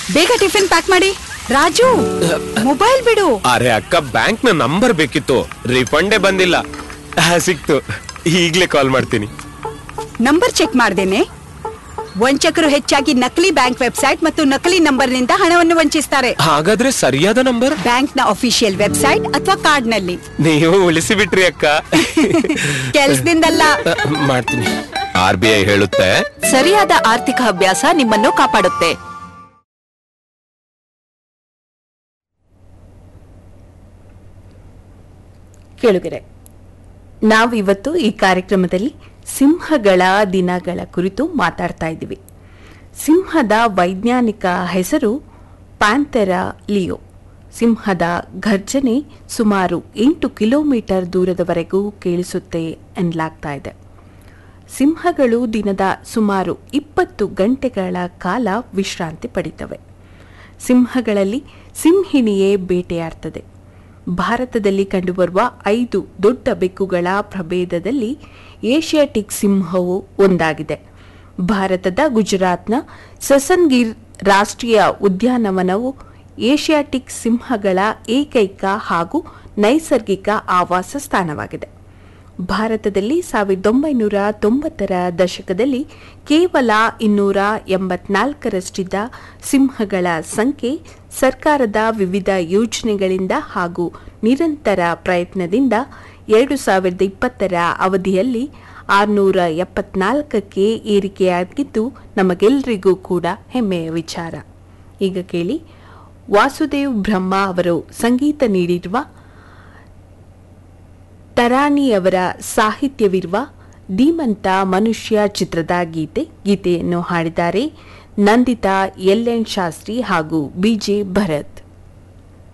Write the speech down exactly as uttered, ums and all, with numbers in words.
ಬೇಗ tiffin pack ಮಾಡಿ. Raju, mobile ಬಿಡು. ಅರೆ ಅಕ್ಕ, ಬ್ಯಾಂಕ್ ನ ನಂಬರ್ ಬೇಕಿತ್ತು, ರಿಫಂಡೇ ಬಂದಿಲ್ಲ. ಸಿಕ್ತು, ಈಗ್ಲೇ ಕಾಲ್ ಮಾಡ್ತೀನಿ. ನಂಬರ್ ಚೆಕ್ ಮಾಡ್ದೇನೆ? ವಂಚಕರು ಹೆಚ್ಚಾಗಿ ನಕಲಿ ಬ್ಯಾಂಕ್ ವೆಬ್ಸೈಟ್ ಮತ್ತು ನಕಲಿ ನಂಬರ್ ನಿಂದ ಹಣವನ್ನು ವಂಚಿಸ್ತಾರೆ. ಹಾಗಾದ್ರೆ ಸರಿಯಾದ ನಂಬರ್ ಬ್ಯಾಂಕ್ ನ ಅಫಿಷಿಯಲ್ ವೆಬ್ಸೈಟ್ ಅಥವಾ ಕಾರ್ಡ್ ನಲ್ಲಿ. ನೀವು ಉಳಿಸಿ ಬಿಟ್ರಿ ಅಕ್ಕ. ಕೆಲ್ಸದಿಂದಲ್ಲ. ಮಾಡ್ತೀನಿ. ಆರ್ ಬಿ ಐ ಹೇಳುತ್ತೆ, ಸರಿಯಾದ ಆರ್ಥಿಕ ಅಭ್ಯಾಸ ನಿಮ್ಮನ್ನು ಕಾಪಾಡುತ್ತೆ. ಕೇಳುಗರೆ, ನಾವಿವತ್ತು ಈ ಕಾರ್ಯಕ್ರಮದಲ್ಲಿ ಸಿಂಹಗಳ ದಿನಗಳ ಕುರಿತು ಮಾತಾಡ್ತಾ ಇದ್ದೀವಿ. ಸಿಂಹದ ವೈಜ್ಞಾನಿಕ ಹೆಸರು ಪ್ಯಾಂಥೆರಾ ಲಿಯೋ. ಸಿಂಹದ ಘರ್ಜನೆ ಸುಮಾರು ಎಂಟು ಕಿಲೋಮೀಟರ್ ದೂರದವರೆಗೂ ಕೇಳಿಸುತ್ತೆ ಎನ್ನಲಾಗ್ತಾ ಇದೆ. ಸಿಂಹಗಳು ದಿನದ ಸುಮಾರು ಇಪ್ಪತ್ತು ಗಂಟೆಗಳ ಕಾಲ ವಿಶ್ರಾಂತಿ ಪಡಿತವೆ. ಸಿಂಹಗಳಲ್ಲಿ ಸಿಂಹಿಣಿಯೇ ಬೇಟೆಯಾಡ್ತದೆ. ಭಾರತದಲ್ಲಿ ಕಂಡುಬರುವ ಐದು ದೊಡ್ಡ ಬೆಕ್ಕುಗಳ ಪ್ರಭೇದದಲ್ಲಿ ಏಷಿಯಾಟಿಕ್ ಸಿಂಹವು ಒಂದಾಗಿದೆ. ಭಾರತದ ಗುಜರಾತ್ನ ಸಸನ್ಗಿರ್ ರಾಷ್ಟ್ರೀಯ ಉದ್ಯಾನವನವು ಏಷಿಯಾಟಿಕ್ ಸಿಂಹಗಳ ಏಕೈಕ ಹಾಗೂ ನೈಸರ್ಗಿಕ ಆವಾಸ ಸ್ಥಾನವಾಗಿದೆ. ಭಾರತದಲ್ಲಿ ಸಾವಿರದ ಒಂಬೈನೂರ ತೊಂಬತ್ತರ ದಶಕದಲ್ಲಿ ಕೇವಲ ಇನ್ನೂರ ಎಂಬತ್ನಾಲ್ಕರಷ್ಟಿದ್ದ ಸಿಂಹಗಳ ಸಂಖ್ಯೆ ಸರ್ಕಾರದ ವಿವಿಧ ಯೋಜನೆಗಳಿಂದ ಹಾಗೂ ನಿರಂತರ ಪ್ರಯತ್ನದಿಂದ ಎರಡು ಸಾವಿರದ ಇಪ್ಪತ್ತರ ಅವಧಿಯಲ್ಲಿ ಆರುನೂರ ಎಪ್ಪತ್ನಾಲ್ಕಕ್ಕೆ ಏರಿಕೆಯಾಗಿದ್ದು ನಮಗೆಲ್ಲರಿಗೂ ಕೂಡ ಹೆಮ್ಮೆಯ ವಿಚಾರ. ಈಗ ಕೇಳಿ, ವಾಸುದೇವ್ ಬ್ರಹ್ಮ ಅವರು ಸಂಗೀತ ನೀಡಿರುವ, ತರಾಣಿಯವರ ಸಾಹಿತ್ಯವಿರುವ ಧೀಮಂತ ಮನುಷ್ಯ ಚಿತ್ರದ ಗೀತೆ. ಗೀತೆಯನ್ನು ಹಾಡಿದ್ದಾರೆ ನಂದಿತಾ ಎಲ್ ಎನ್ ಶಾಸ್ತ್ರಿ ಹಾಗೂ ಬಿಜೆ ಭರತ್.